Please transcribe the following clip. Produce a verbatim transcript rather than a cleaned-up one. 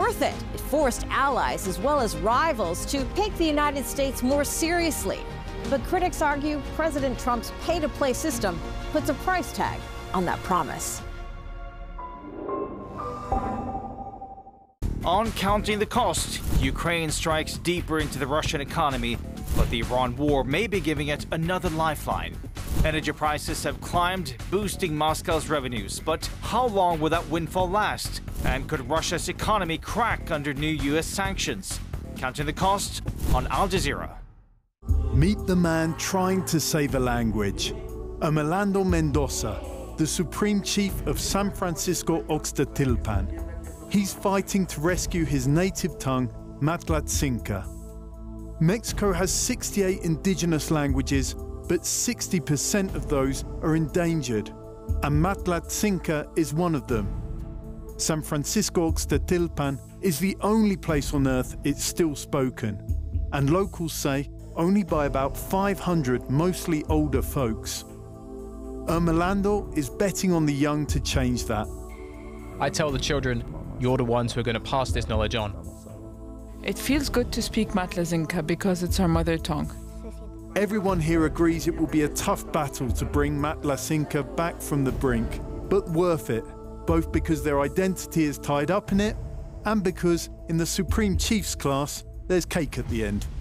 worth it. It forced allies as well as rivals to take the United States more seriously. But critics argue President Trump's pay-to-play system puts a price tag on that promise. On counting the cost, Ukraine strikes deeper into the Russian economy, but the Iran war may be giving it another lifeline. Energy prices have climbed, boosting Moscow's revenues. But how long will that windfall last? And could Russia's economy crack under new U S sanctions? Counting the cost on Al Jazeera. Meet the man trying to save a language. Orlando Mendoza, the Supreme Chief of San Francisco Oxtatilpan. He's fighting to rescue his native tongue, Matlatzinca. Mexico has sixty-eight indigenous languages, but sixty percent of those are endangered, and Matlatzinca is one of them. San Francisco Oxtatilpan is the only place on Earth it's still spoken, and locals say only by about five hundred mostly older folks. Orlando is betting on the young to change that. I tell the children, you're the ones who are going to pass this knowledge on. It feels good to speak Matlatzinca because it's our mother tongue. Everyone here agrees it will be a tough battle to bring Matlatzinca back from the brink, but worth it, both because their identity is tied up in it and because in the Supreme Chief's class, there's cake at the end.